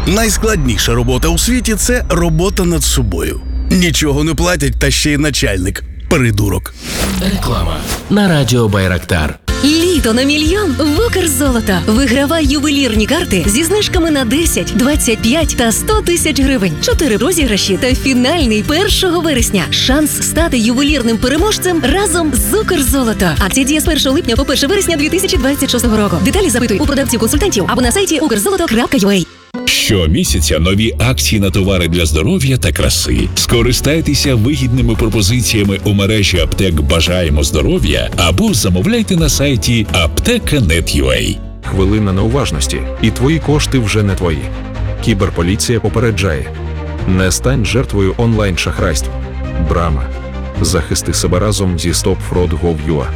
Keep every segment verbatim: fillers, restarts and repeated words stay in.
Найскладніша робота у світі – це робота над собою. Нічого не платять, та ще й начальник – придурок. Реклама на радіо Байрактар. Літо на мільйон в Укрзолото. Вигравай ювелірні карти зі знижками на десять, двадцять п'ять та сто тисяч гривень. Чотири розіграші та фінальний першого вересня. Шанс стати ювелірним переможцем разом з Укрзолото. Акція діє з першого липня по перше вересня дві тисячі двадцять шостого року. Деталі запитуй у продавців-консультантів або на сайті укрзолото крапка ю а. Щомісяця нові акції на товари для здоров'я та краси. Скористайтеся вигідними пропозиціями у мережі аптек «Бажаємо здоров'я» або замовляйте на сайті аптека крапка нет крапка ю а. Хвилина неуважності, і твої кошти вже не твої. Кіберполіція попереджає. Не стань жертвою онлайн-шахрайств. Брама. Захисти себе разом зі стоп фрод крапка гов крапка ю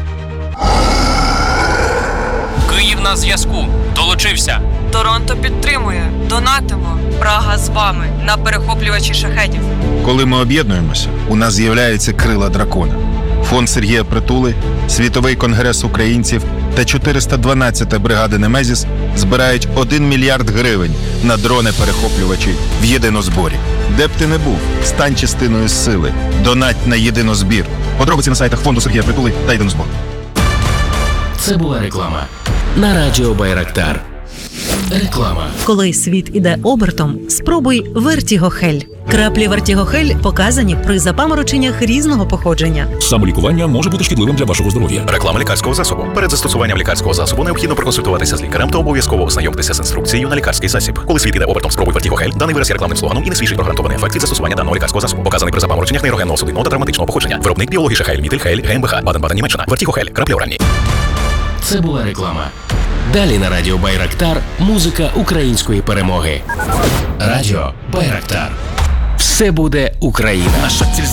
а. Київ на зв'язку. Долучився. Торонто підтримує. Донатимо. Прага з вами на перехоплювачі шахедів. Коли ми об'єднуємося, у нас з'являються крила дракона. Фонд Сергія Притули, Світовий конгрес українців та чотириста дванадцята бригада Немезіс збирають один мільярд гривень на дрони-перехоплювачі в єдинозборі. Де б ти не був, стань частиною сили. Донать на єдинозбір. Подробиці на сайтах фонду Сергія Притули та єдинозбор. Це була реклама на радіо Байрактар. Реклама. Коли світ іде обертом, спробуй Вертігохель. Краплі Вертігохель показані при запамороченнях різного походження. Самолікування може бути шкідливим для вашого здоров'я. Реклама лікарського засобу. Перед застосуванням лікарського засобу необхідно проконсультуватися з лікарем та обов'язково ознайомитися з інструкцією на лікарський засіб. Коли світ іде обертом, спробуй Вертігохель. Даний вираз є рекламним слоганом і не свідчить про гарантований ефект від застосування даного лікарського засобу. Показаний при запамороченнях нейрогенного судинного та травматичного походження. Виробник біології Шахель, Мітель, Хейль, ГМБХ, Баден-Баден, Німеччина. Вертігохель. Краплі оранні. Це була реклама. Далі на радіо Байрактар музика української перемоги. Радіо Байрактар. Все буде Україна. Наша ціль